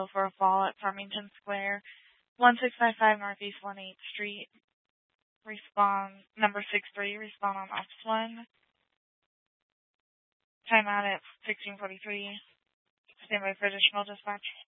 for a fall at Farmington Square, 1655 Northeast 1/8th Street. Respond, number 63, respond on Ops 1. Time out at 16:43. Stand by for additional dispatch.